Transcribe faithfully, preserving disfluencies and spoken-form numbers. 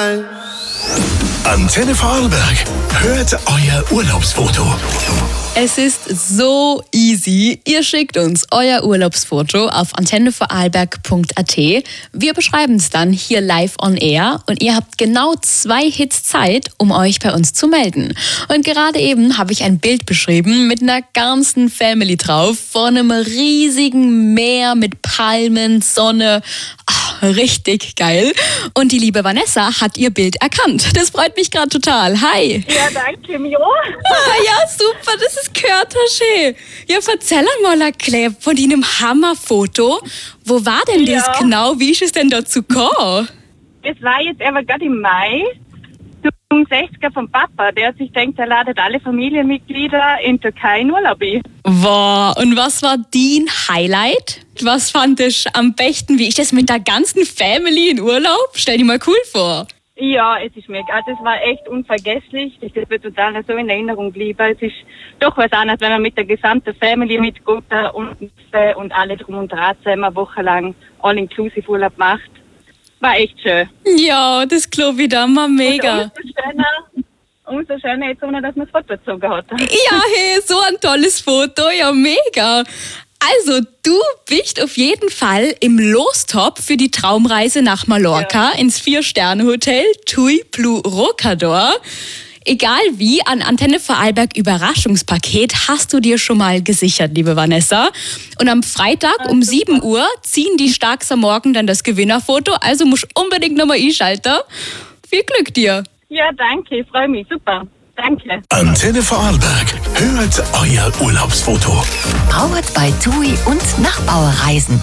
Bye. Antenne Vorarlberg. Hört euer Urlaubsfoto. Es ist so easy. Ihr schickt uns euer Urlaubsfoto auf antenne vorarlberg punkt a t. Wir beschreiben es dann hier live on air und ihr habt genau zwei Hits Zeit, um euch bei uns zu melden. Und gerade eben habe ich ein Bild beschrieben mit einer ganzen Family drauf, vor einem riesigen Meer mit Palmen, Sonne. Ach, richtig geil. Und die liebe Vanessa hat ihr Bild erkannt. Das freut mich gerade total. Hi. Ja, danke, Mio. Ah, ja, super, das ist gehört, schön. Ja, erzähl mal ein bisschen von deinem Hammerfoto. Wo war denn das Ja. genau? Wie ist es denn dazu gekommen? Es war jetzt aber gerade im Mai zum sechziger vom Papa. Der hat sich gedacht, er ladet alle Familienmitglieder in Türkei in Urlaub ein. Wow, und was war dein Highlight? Was fandest du am besten? Wie ist das mit der ganzen Family in Urlaub? Stell dir mal cool vor. Ja, es ist mega. Also es war echt unvergesslich. Das wird total so in Erinnerung geblieben. Es ist doch was anderes, wenn man mit der gesamten Family mitgeht und, und alle drum und dran zusammen wochenlang all-inclusive Urlaub macht. War echt schön. Ja, das glaube ich da mal mega. Und umso schöner, umso schöner jetzt, ohne dass man das Foto gezogen hat. Ja, hey, so ein tolles Foto, ja mega. Also, du bist auf jeden Fall im Lostop für die Traumreise nach Mallorca Ja. ins Vier-Sterne-Hotel Tui Plu Rocador. Egal wie, ein Antenne Vorarlberg Überraschungspaket hast du dir schon mal gesichert, liebe Vanessa. Und am Freitag um sieben Uhr ziehen die Starks am Morgen dann das Gewinnerfoto. Also musst unbedingt nochmal einschalten. Viel Glück dir. Ja, danke. Ich freue mich. Super. Danke. Antenne Vorarlberg. Hört euer Urlaubsfoto. Powered by T U I und Nachbauerreisen.